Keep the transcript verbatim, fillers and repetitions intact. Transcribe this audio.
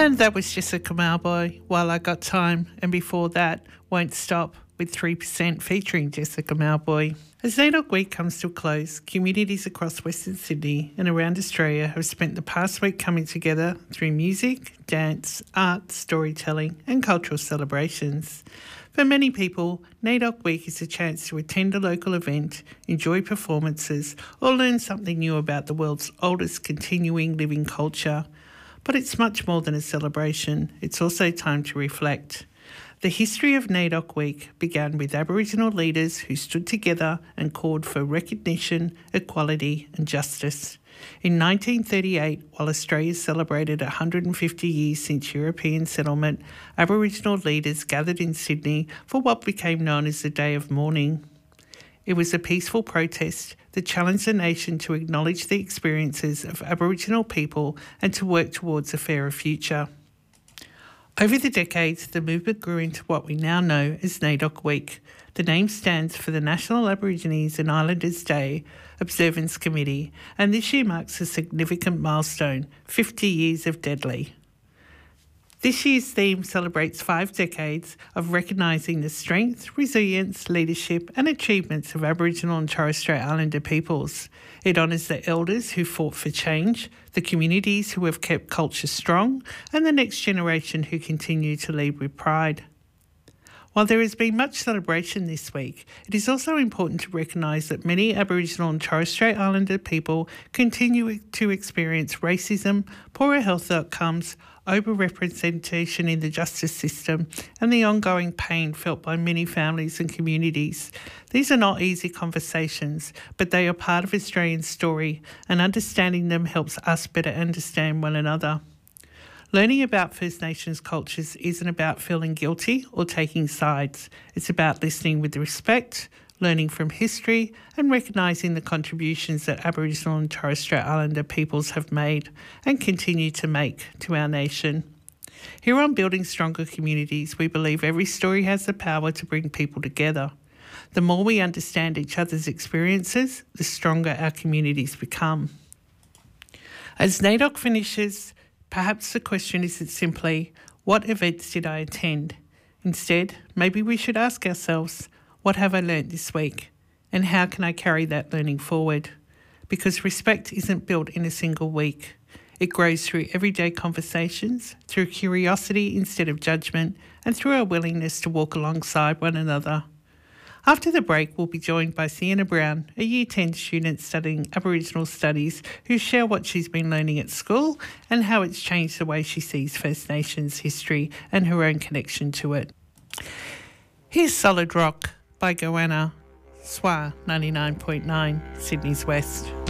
And that was Jessica Mauboy, While I Got Time, and before that, Won't Stop with three percent featuring Jessica Mauboy. As NAIDOC Week comes to a close, communities across Western Sydney and around Australia have spent the past week coming together through music, dance, art, storytelling and cultural celebrations. For many people, NAIDOC Week is a chance to attend a local event, enjoy performances or learn something new about the world's oldest continuing living culture. But it's much more than a celebration, it's also time to reflect. The history of NAIDOC Week began with Aboriginal leaders who stood together and called for recognition, equality and justice. In nineteen thirty-eight, while Australia celebrated one hundred fifty years since European settlement, Aboriginal leaders gathered in Sydney for what became known as the Day of Mourning. It was a peaceful protest that challenged the nation to acknowledge the experiences of Aboriginal people and to work towards a fairer future. Over the decades, the movement grew into what we now know as NAIDOC Week. The name stands for the National Aborigines and Islanders Day Observance Committee, and this year marks a significant milestone, fifty years of Deadly. This year's theme celebrates five decades of recognising the strength, resilience, leadership and achievements of Aboriginal and Torres Strait Islander peoples. It honours the elders who fought for change, the communities who have kept culture strong and the next generation who continue to lead with pride. While there has been much celebration this week, it is also important to recognise that many Aboriginal and Torres Strait Islander people continue to experience racism, poorer health outcomes, overrepresentation in the justice system and the ongoing pain felt by many families and communities. These are not easy conversations, but they are part of Australian story, and understanding them helps us better understand one another. Learning about First Nations cultures isn't about feeling guilty or taking sides. It's about listening with respect, learning from history and recognising the contributions that Aboriginal and Torres Strait Islander peoples have made and continue to make to our nation. Here on Building Stronger Communities, we believe every story has the power to bring people together. The more we understand each other's experiences, the stronger our communities become. As NAIDOC finishes, perhaps the question isn't simply, what events did I attend? Instead, maybe we should ask ourselves, what have I learnt this week? And how can I carry that learning forward? Because respect isn't built in a single week. It grows through everyday conversations, through curiosity instead of judgment, and through our willingness to walk alongside one another. After the break, we'll be joined by Sienna Brown, a Year ten student studying Aboriginal Studies, who share what she's been learning at school and how it's changed the way she sees First Nations history and her own connection to it. Here's Solid Rock by Goanna, S W A ninety-nine point nine, Sydney's West.